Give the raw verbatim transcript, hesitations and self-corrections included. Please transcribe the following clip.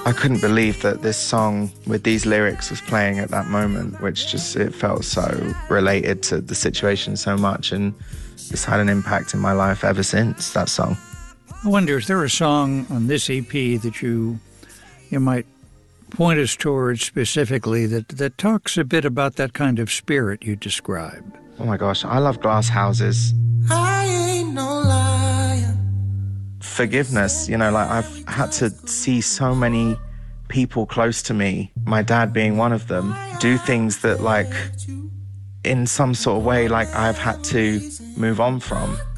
I couldn't believe that this song with these lyrics was playing at that moment, which just, it felt so related to the situation so much, and it's had an impact in my life ever since, that song. I wonder, is there a song on this E P that you you might point us towards specifically that, that talks a bit about that kind of spirit you described? Oh my gosh, I love Glass Houses. I ain't no liar. Forgiveness, you know, like I've had to see so many people close to me, my dad being one of them, do things that like in some sort of way like I've had to move on from.